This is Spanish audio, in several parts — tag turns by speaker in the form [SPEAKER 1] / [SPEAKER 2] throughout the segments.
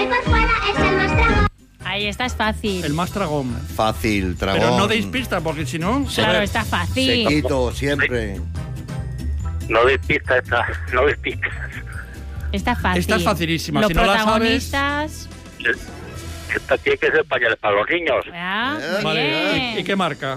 [SPEAKER 1] y por fuera es el más dragón.
[SPEAKER 2] Ahí está, es fácil.
[SPEAKER 3] El más dragón.
[SPEAKER 4] Fácil, dragón.
[SPEAKER 3] Pero no deis pistas, porque si no...
[SPEAKER 2] Claro, está fácil.
[SPEAKER 4] Sequito, siempre.
[SPEAKER 5] No des pistas, no des pistas.
[SPEAKER 2] Está fácil.
[SPEAKER 3] Esta es facilísima.
[SPEAKER 2] Los
[SPEAKER 3] Si no la sabes...
[SPEAKER 2] protagonistas...
[SPEAKER 5] Esta tiene que ser pañales para los niños.
[SPEAKER 2] Ah, muy
[SPEAKER 3] Vale,
[SPEAKER 2] bien.
[SPEAKER 3] ¿y qué marca?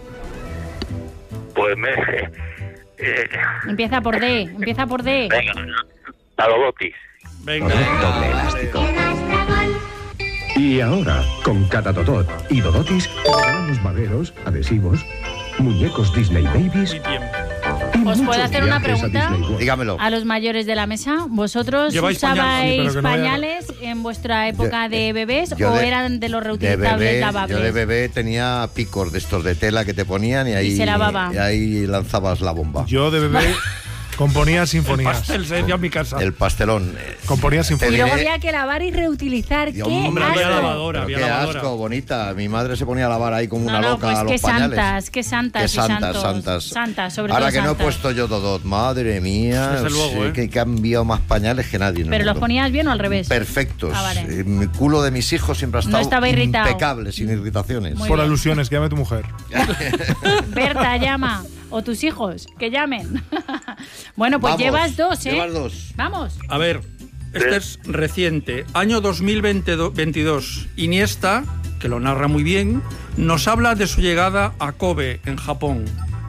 [SPEAKER 5] Pues
[SPEAKER 2] Empieza por D, empieza por D.
[SPEAKER 5] venga, a los botis.
[SPEAKER 3] Venga.
[SPEAKER 6] Doble elástico.
[SPEAKER 1] El más dragón.
[SPEAKER 6] Y ahora, con Catatotot y Dodotis, te regalamos baberos, adhesivos, muñecos Disney Babies
[SPEAKER 3] Muy bien.
[SPEAKER 6] y
[SPEAKER 2] ¿Os puedo
[SPEAKER 6] muchos
[SPEAKER 2] hacer una
[SPEAKER 6] viajes a
[SPEAKER 2] pregunta?
[SPEAKER 6] Disney World.
[SPEAKER 4] Dígamelo.
[SPEAKER 2] A los mayores de la mesa, ¿vosotros
[SPEAKER 3] Lleváis
[SPEAKER 2] usabais
[SPEAKER 3] pañales, sí,
[SPEAKER 7] pero que no vaya-
[SPEAKER 2] pañales en vuestra época de bebés
[SPEAKER 4] yo
[SPEAKER 2] o
[SPEAKER 4] de-
[SPEAKER 2] eran de los
[SPEAKER 4] De
[SPEAKER 2] reutilizables
[SPEAKER 4] bebé,
[SPEAKER 2] lavables?
[SPEAKER 4] yo de bebé tenía picos de estos de tela que te ponían y ahí,
[SPEAKER 2] se lavaba.
[SPEAKER 4] y ahí lanzabas la bomba.
[SPEAKER 7] Yo de bebé componía sinfonías.
[SPEAKER 3] Pastel se decía en mi casa.
[SPEAKER 4] El pastelón.
[SPEAKER 7] Componía
[SPEAKER 2] Y
[SPEAKER 7] sinfonías.
[SPEAKER 2] luego había que lavar y reutilizar.
[SPEAKER 4] Y,
[SPEAKER 2] ¡Qué
[SPEAKER 4] hombre,
[SPEAKER 2] asco!
[SPEAKER 3] había lavadora,
[SPEAKER 4] pero
[SPEAKER 3] había
[SPEAKER 4] qué
[SPEAKER 3] lavadora.
[SPEAKER 4] asco, bonita. Mi madre se ponía a lavar ahí como una
[SPEAKER 2] No,
[SPEAKER 4] loca
[SPEAKER 2] pues
[SPEAKER 4] a los
[SPEAKER 2] qué
[SPEAKER 4] pañales.
[SPEAKER 2] santas, qué santas,
[SPEAKER 4] Qué
[SPEAKER 2] y
[SPEAKER 4] santas,
[SPEAKER 2] santos.
[SPEAKER 4] santas.
[SPEAKER 2] Santas, sobre
[SPEAKER 4] Ahora
[SPEAKER 2] todo
[SPEAKER 4] que no he
[SPEAKER 2] santas.
[SPEAKER 4] puesto yo Dodot, madre mía,
[SPEAKER 3] Desde luego,
[SPEAKER 4] sí, que he cambiado más pañales que nadie. en el
[SPEAKER 2] ¿Pero los
[SPEAKER 4] mundo.
[SPEAKER 2] ponías bien o al revés?
[SPEAKER 4] Perfectos.
[SPEAKER 2] Ah, vale.
[SPEAKER 4] Mi culo de mis hijos siempre ha
[SPEAKER 2] No
[SPEAKER 4] estado
[SPEAKER 2] estaba irritado.
[SPEAKER 4] impecable, sin irritaciones.
[SPEAKER 2] Muy
[SPEAKER 7] Por
[SPEAKER 2] bien.
[SPEAKER 7] alusiones, que llame tu mujer.
[SPEAKER 2] Berta, llama. O tus hijos, que llamen. Bueno, pues
[SPEAKER 4] Vamos,
[SPEAKER 2] llevas dos, ¿eh?
[SPEAKER 4] Llevas dos.
[SPEAKER 2] Vamos.
[SPEAKER 3] A ver, este es reciente. Año 2022. Iniesta, que lo narra muy bien, nos habla de su llegada a Kobe, en Japón.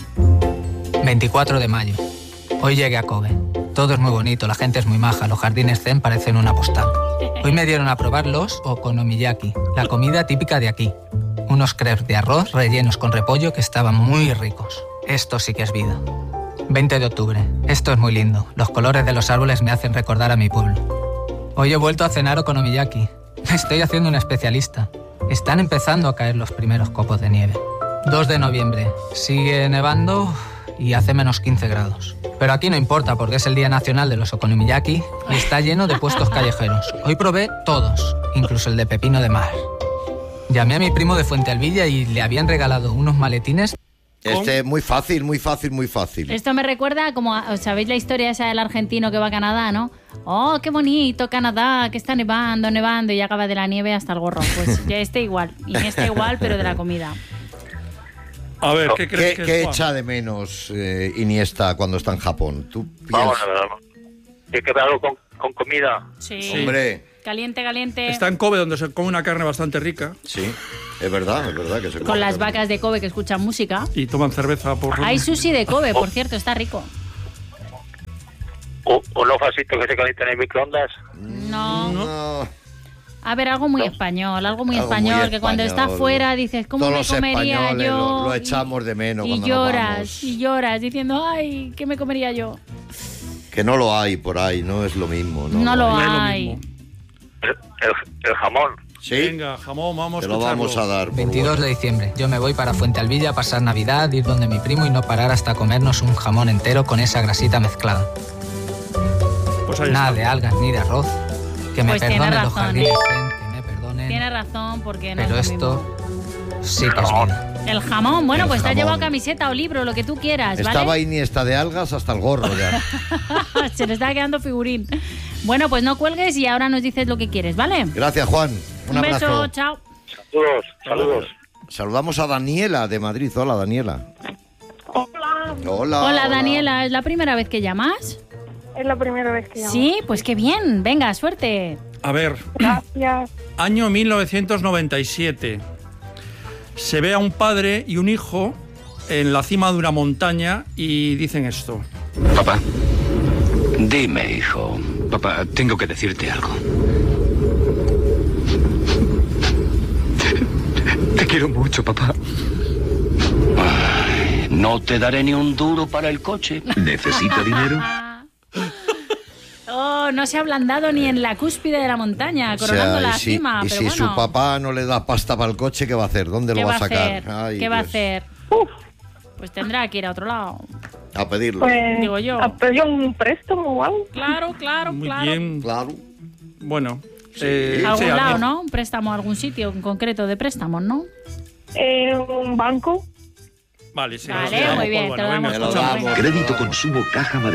[SPEAKER 8] 24 de mayo. Hoy llegué a Kobe. Todo es muy bonito, la gente es muy maja, los jardines zen parecen una postal. Hoy me dieron a probar los okonomiyaki, la comida típica de aquí. Unos crepes de arroz rellenos con repollo que estaban muy ricos. Esto sí que es vida. 20 de octubre. Esto es muy lindo. Los colores de los árboles me hacen recordar a mi pueblo. Hoy he vuelto a cenar okonomiyaki. Me estoy haciendo un especialista. Están empezando a caer los primeros copos de nieve. 2 de noviembre. Sigue nevando y hace menos 15 grados. Pero aquí no importa porque es el Día Nacional de los Okonomiyaki y está lleno de puestos callejeros. Hoy probé todos, incluso el de pepino de mar. Llamé a mi primo de Fuentealbilla y le habían regalado unos maletines.
[SPEAKER 4] Muy fácil, muy fácil, muy fácil.
[SPEAKER 2] Esto me recuerda como, ¿sabéis la historia esa del argentino que va a Canadá, no? Oh, qué bonito Canadá, que está nevando, nevando, y acaba de la nieve hasta el gorro. Pues ya está igual, y está igual, pero de la comida.
[SPEAKER 3] A ver, ¿qué crees
[SPEAKER 4] ¿Qué,
[SPEAKER 3] que es, Juan?
[SPEAKER 4] echa de menos Iniesta cuando está en Japón? ¿Tú
[SPEAKER 5] Vamos
[SPEAKER 4] piensas?
[SPEAKER 5] a ver. ¿Tiene que ver algo con comida?
[SPEAKER 2] Sí.
[SPEAKER 4] Hombre,
[SPEAKER 2] Caliente, caliente.
[SPEAKER 3] Está en Kobe, donde se come una carne bastante rica
[SPEAKER 4] sí, es verdad que se
[SPEAKER 2] Con
[SPEAKER 4] come
[SPEAKER 2] las
[SPEAKER 4] carne.
[SPEAKER 2] vacas de Kobe que escuchan música.
[SPEAKER 3] y toman cerveza por...
[SPEAKER 2] Hay sushi de Kobe, por cierto, está rico.
[SPEAKER 5] ¿O los vasitos que se calientan en microondas?
[SPEAKER 2] No.
[SPEAKER 4] No.
[SPEAKER 2] A ver, algo muy español, algo muy
[SPEAKER 4] Algo
[SPEAKER 2] español,
[SPEAKER 4] muy
[SPEAKER 2] que cuando está
[SPEAKER 4] español.
[SPEAKER 2] fuera dices, ¿cómo
[SPEAKER 4] Todos
[SPEAKER 2] me
[SPEAKER 4] los
[SPEAKER 2] comería
[SPEAKER 4] españoles
[SPEAKER 2] yo?
[SPEAKER 4] lo echamos de menos
[SPEAKER 2] y
[SPEAKER 4] cuando nos
[SPEAKER 2] lloras,
[SPEAKER 4] vamos.
[SPEAKER 2] y lloras, diciendo, ay, ¿qué me comería yo?
[SPEAKER 4] Que no lo hay por ahí, no es lo mismo.
[SPEAKER 2] No lo
[SPEAKER 3] No es lo
[SPEAKER 2] hay.
[SPEAKER 3] mismo.
[SPEAKER 5] El jamón.
[SPEAKER 4] Sí,
[SPEAKER 3] Venga, jamón, vamos
[SPEAKER 4] te
[SPEAKER 3] a
[SPEAKER 4] lo
[SPEAKER 3] escucharlo.
[SPEAKER 4] vamos a dar. por
[SPEAKER 8] 22
[SPEAKER 4] bueno.
[SPEAKER 8] de diciembre. Yo me voy para Fuentealbilla a pasar Navidad, ir donde mi primo y no parar hasta comernos un jamón entero con esa grasita mezclada.
[SPEAKER 3] Pues ahí
[SPEAKER 8] Nada
[SPEAKER 3] está.
[SPEAKER 8] de algas ni de arroz. Que me
[SPEAKER 2] Pues tiene
[SPEAKER 8] perdonen los
[SPEAKER 2] razón,
[SPEAKER 8] jardines zen, que me perdonen.
[SPEAKER 2] Tiene razón, porque no
[SPEAKER 8] Pero
[SPEAKER 2] es lo
[SPEAKER 8] esto sí que es vida.
[SPEAKER 2] mismo. El jamón, bueno,
[SPEAKER 4] El
[SPEAKER 2] pues te has
[SPEAKER 4] jamón.
[SPEAKER 2] llevado camiseta o libro, lo que tú quieras, ¿vale?
[SPEAKER 4] Estaba Iniesta de algas hasta el gorro ya.
[SPEAKER 2] Se le está quedando figurín. Bueno, pues no cuelgues y ahora nos dices lo que quieres, ¿vale?
[SPEAKER 4] Gracias, Juan. Un abrazo.
[SPEAKER 2] beso, chao.
[SPEAKER 5] Saludos.
[SPEAKER 4] Saludamos a Daniela de Madrid. Hola, Daniela. Hola.
[SPEAKER 2] Hola, Daniela, ¿es la primera vez que llamas?
[SPEAKER 9] Es la primera vez que llamo.
[SPEAKER 2] Sí, pues qué bien, venga, suerte.
[SPEAKER 3] A ver,
[SPEAKER 9] Gracias.
[SPEAKER 3] año 1997. Se ve a un padre y un hijo en la cima de una montaña y dicen esto.
[SPEAKER 6] Papá, dime, hijo. Papá, tengo que decirte algo. Te quiero mucho, papá.
[SPEAKER 10] No te daré ni un duro para el coche.
[SPEAKER 6] ¿Necesita dinero?
[SPEAKER 2] Oh, no se ha ablandado ni en la cúspide de la montaña, coronando la cima.
[SPEAKER 4] Y
[SPEAKER 2] pero
[SPEAKER 4] si
[SPEAKER 2] bueno,
[SPEAKER 4] su papá no le da pasta para el coche, ¿qué va a hacer? ¿Dónde
[SPEAKER 2] ¿qué
[SPEAKER 4] lo va a
[SPEAKER 2] hacer?
[SPEAKER 4] sacar? Ay,
[SPEAKER 2] ¿Qué va a
[SPEAKER 4] Dios.
[SPEAKER 2] hacer? Pues tendrá que ir a otro lado.
[SPEAKER 4] A pedirlo.
[SPEAKER 9] Pues,
[SPEAKER 2] Digo yo.
[SPEAKER 9] ¿a pedir un préstamo o algo?
[SPEAKER 2] Claro, claro,
[SPEAKER 3] Muy
[SPEAKER 2] claro.
[SPEAKER 3] bien.
[SPEAKER 4] Claro.
[SPEAKER 3] Bueno.
[SPEAKER 2] Algún lado,
[SPEAKER 3] alguien-
[SPEAKER 2] ¿no? Un préstamo, algún sitio en concreto de préstamos, ¿no?
[SPEAKER 9] Un banco.
[SPEAKER 3] Vale, sí.
[SPEAKER 2] Vale,
[SPEAKER 3] nos quedamos
[SPEAKER 2] muy bien,
[SPEAKER 3] por
[SPEAKER 2] te lo
[SPEAKER 3] bueno.
[SPEAKER 2] damos
[SPEAKER 3] Venga,
[SPEAKER 2] por
[SPEAKER 3] escuchamos.
[SPEAKER 2] bueno.
[SPEAKER 6] Crédito Consumo Caja Madrid.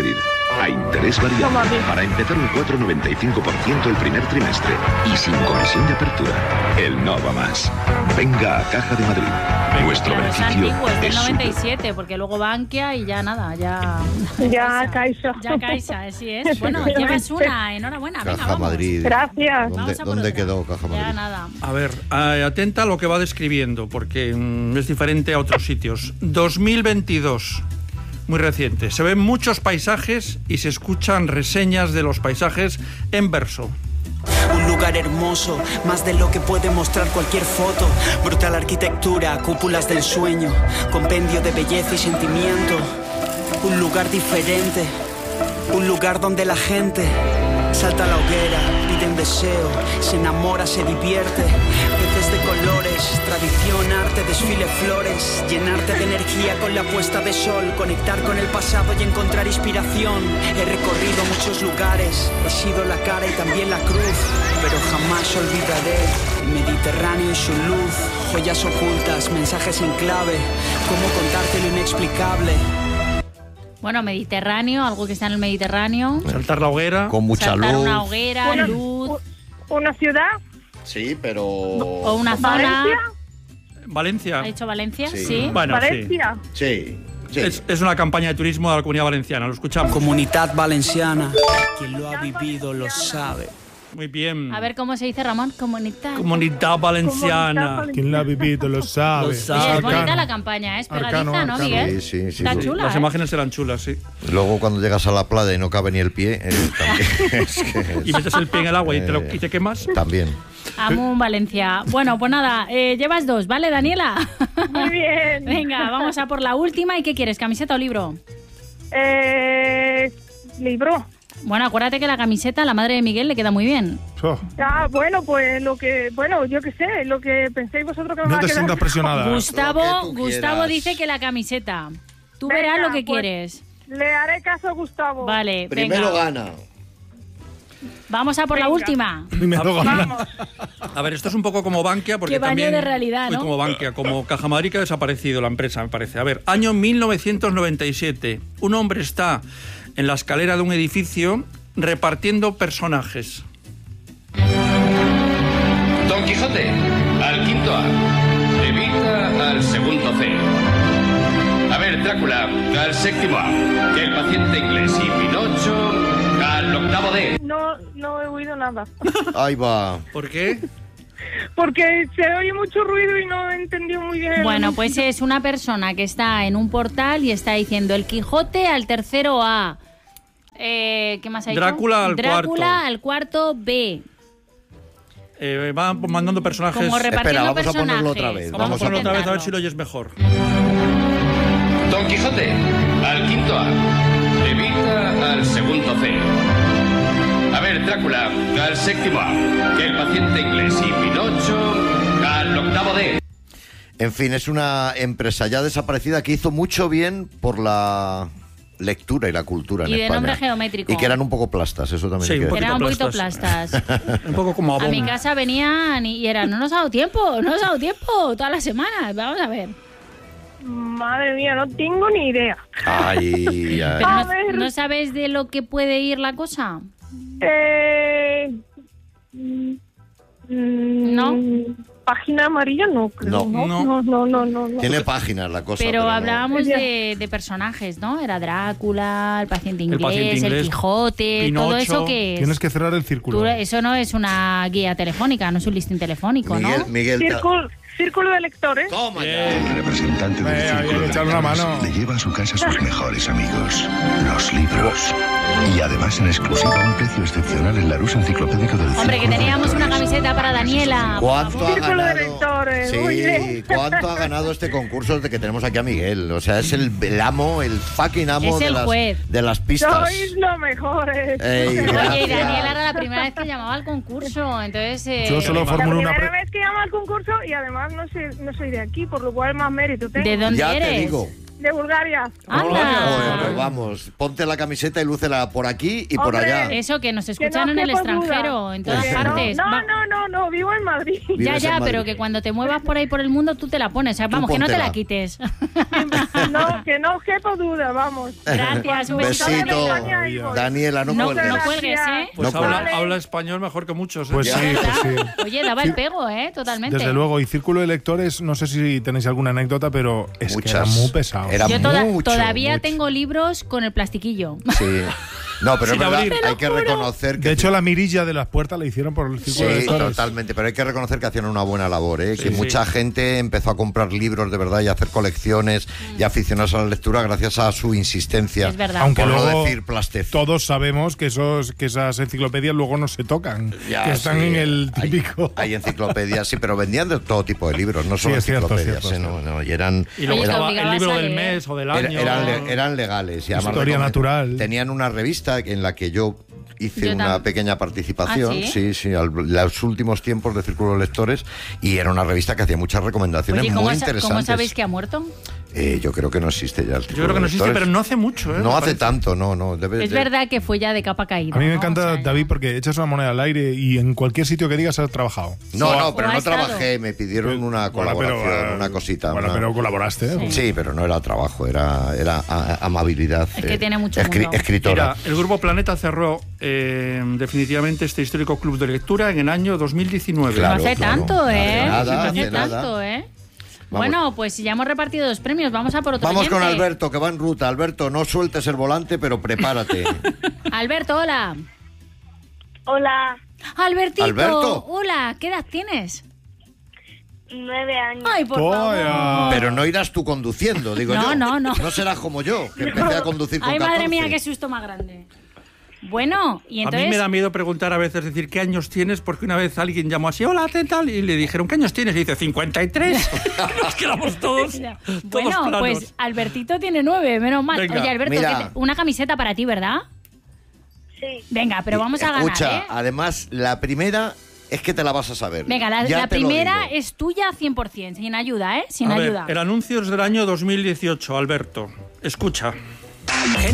[SPEAKER 6] A interés variable. Para empezar un 4,95% el primer trimestre. Y sin comisión de apertura. El no va más. Venga a Caja de Madrid. Nuestro
[SPEAKER 2] Claro, es
[SPEAKER 6] beneficio
[SPEAKER 2] antiguo, es del
[SPEAKER 6] es suyo.
[SPEAKER 2] 97, porque luego Bankia y ya nada, ya
[SPEAKER 9] Caixa.
[SPEAKER 2] Ya Caixa, así es. Bueno, llevas una, enhorabuena. Venga,
[SPEAKER 4] Caja
[SPEAKER 2] vamos.
[SPEAKER 4] Madrid.
[SPEAKER 9] Gracias.
[SPEAKER 2] Vamos a por
[SPEAKER 4] ¿Dónde
[SPEAKER 2] otra.
[SPEAKER 4] quedó Caja Madrid?
[SPEAKER 2] Ya nada.
[SPEAKER 3] A ver, atenta a lo que va describiendo, porque es diferente a otros sitios. 2022, muy reciente. Se ven muchos paisajes y se escuchan reseñas de los paisajes en verso.
[SPEAKER 11] Un lugar hermoso, más de lo que puede mostrar cualquier foto. Brutal arquitectura, cúpulas del sueño, compendio de belleza y sentimiento. Un lugar diferente, un lugar donde la gente salta a la hoguera, pide un deseo, se enamora, se divierte. Peces de colores, tradición, arte, desfile, flores. Llenarte de energía con la puesta de sol, conectar con el pasado y encontrar inspiración. He recorrido muchos lugares, he sido la cara y también la cruz, pero jamás olvidaré el Mediterráneo y su luz. Joyas ocultas, mensajes en clave, cómo contarte lo inexplicable.
[SPEAKER 2] Bueno, Mediterráneo, algo que está en el Mediterráneo.
[SPEAKER 3] Saltar la hoguera.
[SPEAKER 4] Con mucha
[SPEAKER 2] Saltar
[SPEAKER 4] luz.
[SPEAKER 2] una hoguera, luz.
[SPEAKER 9] ¿Una ciudad?
[SPEAKER 4] Sí, pero...
[SPEAKER 2] O una zona.
[SPEAKER 9] ¿Valencia?
[SPEAKER 3] Valencia.
[SPEAKER 2] ¿Ha dicho Valencia?
[SPEAKER 4] Sí.
[SPEAKER 2] Sí.
[SPEAKER 3] Bueno,
[SPEAKER 9] ¿Valencia?
[SPEAKER 4] Sí, sí.
[SPEAKER 3] Es una campaña de turismo de la Comunidad Valenciana, lo escuchamos.
[SPEAKER 11] Comunidad Valenciana, quien lo ha vivido lo sabe.
[SPEAKER 3] Muy bien.
[SPEAKER 2] A ver cómo se dice, Ramón. Comunidad.
[SPEAKER 3] Comunidad Valenciana.
[SPEAKER 7] Quien la ha vivido lo sabe.
[SPEAKER 3] Lo
[SPEAKER 2] Oye,
[SPEAKER 3] sabe.
[SPEAKER 2] es bonita la campaña, es pegadiza,
[SPEAKER 7] Arcano,
[SPEAKER 2] ¿no,
[SPEAKER 7] arcano.
[SPEAKER 2] Miguel?
[SPEAKER 4] Sí.
[SPEAKER 2] Está
[SPEAKER 4] sí.
[SPEAKER 2] chula,
[SPEAKER 3] Las
[SPEAKER 2] ¿eh?
[SPEAKER 3] imágenes eran chulas, sí.
[SPEAKER 4] Luego cuando llegas a la playa y no cabe ni el pie, también, es que
[SPEAKER 3] Y metes el pie en el agua y te quemas.
[SPEAKER 4] también.
[SPEAKER 2] Amun, Valencia. Bueno, pues nada, llevas 2, ¿vale, Daniela?
[SPEAKER 9] Muy bien.
[SPEAKER 2] Venga, vamos a por la última. ¿Y qué quieres, camiseta o libro?
[SPEAKER 9] Libro.
[SPEAKER 2] Bueno, acuérdate que la camiseta a la madre de Miguel le queda muy bien.
[SPEAKER 7] Oh,
[SPEAKER 9] Bueno, pues yo qué sé, lo que penséis vosotros que me va
[SPEAKER 7] no
[SPEAKER 9] a
[SPEAKER 7] te
[SPEAKER 9] quedar.
[SPEAKER 7] sientas presionada.
[SPEAKER 2] Gustavo
[SPEAKER 4] Lo que tú quieras.
[SPEAKER 2] dice que la camiseta. Tú
[SPEAKER 9] Venga,
[SPEAKER 2] verás lo que
[SPEAKER 9] pues,
[SPEAKER 2] quieres.
[SPEAKER 9] Le haré caso a Gustavo.
[SPEAKER 2] Vale,
[SPEAKER 4] Primero
[SPEAKER 2] venga.
[SPEAKER 4] gana.
[SPEAKER 2] Vamos a por la
[SPEAKER 9] Venga.
[SPEAKER 2] última.
[SPEAKER 7] Primero gana.
[SPEAKER 9] Vamos.
[SPEAKER 3] A ver, esto es un poco como Bankia, porque
[SPEAKER 2] Qué baño
[SPEAKER 3] también...
[SPEAKER 2] de realidad,
[SPEAKER 3] Uy,
[SPEAKER 2] ¿no?
[SPEAKER 3] como Bankia, como Caja Madrid, que ha desaparecido la empresa, me parece. A ver, año 1997. Un hombre está en la escalera de un edificio repartiendo personajes.
[SPEAKER 10] Don Quijote, al quinto A. Evita al segundo C. A ver, Drácula, al séptimo A. Que el paciente inglés y Pinocho al octavo D.
[SPEAKER 9] No he oído nada.
[SPEAKER 4] Ahí va.
[SPEAKER 3] ¿Por qué?
[SPEAKER 9] Porque se oye mucho ruido y no he entendido muy bien.
[SPEAKER 2] Bueno, pues es una persona que está en un portal y está diciendo el Quijote al tercero A. ¿Qué más ha dicho?
[SPEAKER 3] Drácula al
[SPEAKER 2] Drácula
[SPEAKER 3] cuarto.
[SPEAKER 2] al cuarto B.
[SPEAKER 3] Va mandando personajes...
[SPEAKER 2] Como repartiendo
[SPEAKER 4] Espera, vamos a ponerlo
[SPEAKER 2] personajes.
[SPEAKER 4] otra vez.
[SPEAKER 3] Vamos a
[SPEAKER 4] Vamos a
[SPEAKER 3] ponerlo otra vez a ver
[SPEAKER 2] intentarlo.
[SPEAKER 3] si lo oyes mejor.
[SPEAKER 10] Don Quijote, al quinto A. Evita al segundo C. A ver, Drácula, al séptimo A. Que el paciente inglés y Pinocho al octavo D.
[SPEAKER 4] En fin, es una empresa ya desaparecida que hizo mucho bien por la lectura y la cultura en
[SPEAKER 2] Y de
[SPEAKER 4] España.
[SPEAKER 2] nombre geométrico.
[SPEAKER 4] Y que eran un poco plastas, eso también.
[SPEAKER 3] Sí,
[SPEAKER 4] hay que
[SPEAKER 3] un
[SPEAKER 4] decir.
[SPEAKER 2] Era un poquito
[SPEAKER 3] plastas.
[SPEAKER 2] plastas.
[SPEAKER 3] Un poco como
[SPEAKER 2] A
[SPEAKER 3] Avon.
[SPEAKER 2] mi casa venían y eran, no nos ha dado tiempo todas las semanas. Vamos a ver.
[SPEAKER 9] Madre mía, no tengo ni idea.
[SPEAKER 4] Ay, ay.
[SPEAKER 2] Pero
[SPEAKER 9] A
[SPEAKER 2] no,
[SPEAKER 9] ver.
[SPEAKER 2] ¿no sabes de lo que puede ir la cosa? ¿No?
[SPEAKER 9] Página amarilla no creo.
[SPEAKER 4] No.
[SPEAKER 9] No.
[SPEAKER 4] Tiene páginas la cosa.
[SPEAKER 2] Pero
[SPEAKER 4] no.
[SPEAKER 2] hablábamos
[SPEAKER 9] Ya.
[SPEAKER 2] de personajes, ¿no? Era Drácula, el paciente
[SPEAKER 3] El
[SPEAKER 2] inglés,
[SPEAKER 3] paciente inglés,
[SPEAKER 2] Quijote,
[SPEAKER 3] Pinocho.
[SPEAKER 2] todo eso que es.
[SPEAKER 7] Tienes que cerrar el círculo.
[SPEAKER 2] Eso no es una guía telefónica, no es un listín telefónico, ¿no?
[SPEAKER 4] Miguel.
[SPEAKER 9] Círculo de lectores.
[SPEAKER 4] Toma
[SPEAKER 6] El representante del
[SPEAKER 7] había
[SPEAKER 6] círculo
[SPEAKER 7] que
[SPEAKER 6] de
[SPEAKER 7] echarle una
[SPEAKER 6] lectores
[SPEAKER 7] mano.
[SPEAKER 6] le lleva a su casa sus mejores amigos, los libros. Y además en exclusiva a un precio excepcional el Larousse enciclopédico del
[SPEAKER 2] Hombre, que
[SPEAKER 6] Círculo de
[SPEAKER 2] teníamos una
[SPEAKER 6] Lectores.
[SPEAKER 2] camiseta para Daniela.
[SPEAKER 4] ¿Cuánto ha
[SPEAKER 9] Círculo de
[SPEAKER 4] ganado?
[SPEAKER 9] lectores, muy bien.
[SPEAKER 4] Sí, ¿cuánto ha ganado este concurso de que tenemos aquí a Miguel? O sea, es el amo, el fucking amo
[SPEAKER 2] Es el juez.
[SPEAKER 4] de las pistas.
[SPEAKER 9] Sois los mejores.
[SPEAKER 4] Ey,
[SPEAKER 2] Oye, y
[SPEAKER 4] gracias.
[SPEAKER 2] Daniela era la primera vez que llamaba al concurso, entonces...
[SPEAKER 7] Yo solo
[SPEAKER 9] La
[SPEAKER 7] formulo una
[SPEAKER 9] primera vez que llamo al concurso y además no soy de aquí, por lo cual más mérito tengo.
[SPEAKER 2] ¿De dónde
[SPEAKER 4] Ya
[SPEAKER 2] eres?
[SPEAKER 4] te digo.
[SPEAKER 9] De Bulgaria.
[SPEAKER 2] ¡Anda!
[SPEAKER 4] Pues vamos, ponte la camiseta y lúcela por aquí y por
[SPEAKER 9] Hombre,
[SPEAKER 4] allá.
[SPEAKER 2] Eso, que nos
[SPEAKER 9] Que
[SPEAKER 2] escuchan
[SPEAKER 9] no
[SPEAKER 2] en el
[SPEAKER 9] quepa
[SPEAKER 2] extranjero,
[SPEAKER 9] duda.
[SPEAKER 2] en todas
[SPEAKER 9] Que
[SPEAKER 2] partes.
[SPEAKER 9] No, vivo en Madrid.
[SPEAKER 2] Ya,
[SPEAKER 4] Vives en Madrid.
[SPEAKER 2] pero que cuando te muevas por ahí por el mundo tú te la pones. O sea, vamos, que no te la
[SPEAKER 4] póntela.
[SPEAKER 2] quites.
[SPEAKER 9] No, que no quepa duda, vamos.
[SPEAKER 2] Gracias, un besito.
[SPEAKER 4] Besito.
[SPEAKER 9] Daniela, hijo.
[SPEAKER 4] Daniela, no
[SPEAKER 2] No,
[SPEAKER 4] cuelgues.
[SPEAKER 2] no cuelgues, ¿eh?
[SPEAKER 3] Pues
[SPEAKER 4] No
[SPEAKER 3] habla,
[SPEAKER 4] cuelgues.
[SPEAKER 3] habla español mejor que muchos. ¿eh?
[SPEAKER 7] Pues sí, pues sí.
[SPEAKER 2] Oye, daba el pego, ¿eh? Totalmente.
[SPEAKER 7] Desde luego, y Círculo de Lectores, no sé si tenéis alguna anécdota, pero es que era
[SPEAKER 4] Muchas.
[SPEAKER 7] muy pesado.
[SPEAKER 4] Era
[SPEAKER 2] Yo
[SPEAKER 4] mucho,
[SPEAKER 2] todavía
[SPEAKER 4] mucho.
[SPEAKER 2] tengo libros con el plastiquillo.
[SPEAKER 4] Sí. No, pero
[SPEAKER 3] Sin
[SPEAKER 4] es verdad,
[SPEAKER 3] abrir.
[SPEAKER 4] hay que reconocer que...
[SPEAKER 7] De hecho, la mirilla de las puertas la hicieron por el Círculo de
[SPEAKER 4] Sí,
[SPEAKER 7] Lectores.
[SPEAKER 4] totalmente, pero hay que reconocer que hacían una buena labor, ¿eh?
[SPEAKER 3] Sí,
[SPEAKER 4] que
[SPEAKER 3] sí.
[SPEAKER 4] mucha gente empezó a comprar libros de verdad y a hacer colecciones y a aficionarse a la lectura gracias a su insistencia.
[SPEAKER 2] Es verdad.
[SPEAKER 7] Aunque
[SPEAKER 4] por no
[SPEAKER 7] luego
[SPEAKER 4] decir plastez.
[SPEAKER 7] todos sabemos que esas enciclopedias luego no se tocan,
[SPEAKER 4] Ya,
[SPEAKER 7] que están
[SPEAKER 4] sí,
[SPEAKER 7] en el
[SPEAKER 4] hay-
[SPEAKER 7] típico...
[SPEAKER 4] Hay enciclopedias, sí, pero vendían de todo tipo de libros, no solo
[SPEAKER 7] Sí, es cierto,
[SPEAKER 4] enciclopedias,
[SPEAKER 7] es cierto,
[SPEAKER 4] ¿eh? No, y eran,
[SPEAKER 3] Y luego
[SPEAKER 2] Oye, te
[SPEAKER 3] estaba el
[SPEAKER 2] obligabas
[SPEAKER 3] libro
[SPEAKER 2] a
[SPEAKER 3] del
[SPEAKER 2] leer.
[SPEAKER 3] mes o del año.
[SPEAKER 4] eran legales. Y además
[SPEAKER 7] Historia natural.
[SPEAKER 4] Tenían una revista en la que yo hice
[SPEAKER 2] Yo
[SPEAKER 4] una
[SPEAKER 2] tam-
[SPEAKER 4] pequeña participación,
[SPEAKER 2] ¿Ah, sí?
[SPEAKER 4] los últimos tiempos de Círculo de Lectores, y era una revista que hacía muchas recomendaciones
[SPEAKER 2] Oye,
[SPEAKER 4] muy
[SPEAKER 2] ¿cómo
[SPEAKER 4] interesantes.
[SPEAKER 2] sabéis que ha muerto?
[SPEAKER 4] Yo creo que no existe ya el
[SPEAKER 3] Yo
[SPEAKER 4] Círculo
[SPEAKER 3] creo que
[SPEAKER 4] de
[SPEAKER 3] no existe,
[SPEAKER 4] Lectores.
[SPEAKER 3] pero no hace mucho. ¿eh?
[SPEAKER 4] No
[SPEAKER 3] Me
[SPEAKER 4] hace
[SPEAKER 3] parece.
[SPEAKER 4] tanto, no.
[SPEAKER 2] Es verdad que fue ya de capa caída.
[SPEAKER 7] A mí me
[SPEAKER 2] ¿no?
[SPEAKER 7] encanta,
[SPEAKER 2] O sea,
[SPEAKER 7] David, porque echas una moneda al aire y en cualquier sitio que digas has trabajado.
[SPEAKER 4] No,
[SPEAKER 2] Sí,
[SPEAKER 4] no, pero
[SPEAKER 2] o ha
[SPEAKER 4] no
[SPEAKER 2] estado.
[SPEAKER 4] trabajé, me pidieron una
[SPEAKER 7] Bueno, pero,
[SPEAKER 4] colaboración, una cosita.
[SPEAKER 7] Bueno,
[SPEAKER 4] una-
[SPEAKER 7] pero colaboraste, ¿eh?
[SPEAKER 4] Sí, pero no era trabajo, era amabilidad.
[SPEAKER 2] Es que tiene mucho mundo.
[SPEAKER 4] Escritora.
[SPEAKER 3] Mira, el Grupo Planeta cerró definitivamente este histórico club de lectura en el año 2019.
[SPEAKER 4] Claro.
[SPEAKER 2] No hace tanto, ¿eh?
[SPEAKER 4] Hace nada,
[SPEAKER 2] No
[SPEAKER 4] hace
[SPEAKER 2] hace
[SPEAKER 4] nada.
[SPEAKER 2] tanto, ¿eh?
[SPEAKER 4] Vamos.
[SPEAKER 2] Bueno, pues ya hemos repartido 2 premios. Vamos a por otro
[SPEAKER 4] Vamos con
[SPEAKER 2] oyente.
[SPEAKER 4] Alberto, que va en ruta. Alberto, no sueltes el volante, pero prepárate.
[SPEAKER 2] Alberto, hola.
[SPEAKER 1] Hola,
[SPEAKER 2] Albertito,
[SPEAKER 4] Alberto.
[SPEAKER 2] hola. ¿Qué edad tienes?
[SPEAKER 1] 9 años.
[SPEAKER 2] Ay, por
[SPEAKER 7] Vaya.
[SPEAKER 2] favor.
[SPEAKER 4] Pero no irás tú conduciendo, digo
[SPEAKER 2] No,
[SPEAKER 4] yo.
[SPEAKER 2] no.
[SPEAKER 4] No serás como yo, que empecé a conducir con
[SPEAKER 2] Ay,
[SPEAKER 4] 14.
[SPEAKER 2] madre mía, qué susto más grande. Bueno, y
[SPEAKER 3] A
[SPEAKER 2] entonces...
[SPEAKER 3] mí me da miedo preguntar a veces, decir, ¿qué años tienes? Porque una vez alguien llamó así, hola, ¿qué tal? Y le dijeron, ¿qué años tienes? Y dice, 53. Nos quedamos todos
[SPEAKER 2] Bueno,
[SPEAKER 3] planos.
[SPEAKER 2] pues Albertito tiene 9, menos mal.
[SPEAKER 3] Venga,
[SPEAKER 2] Oye, Alberto,
[SPEAKER 4] mira.
[SPEAKER 2] una camiseta para ti, ¿verdad?
[SPEAKER 1] Sí.
[SPEAKER 2] Venga, pero vamos a
[SPEAKER 4] Escucha,
[SPEAKER 2] ganar, ¿eh?
[SPEAKER 4] además, la primera es que te la vas a saber.
[SPEAKER 2] Venga,
[SPEAKER 4] Ya
[SPEAKER 2] la
[SPEAKER 4] te lo
[SPEAKER 2] primera
[SPEAKER 4] digo.
[SPEAKER 2] es tuya 100%, sin ayuda, ¿eh? Sin
[SPEAKER 3] A ver,
[SPEAKER 2] ayuda.
[SPEAKER 3] el anuncio es del año 2018, Alberto. Escucha.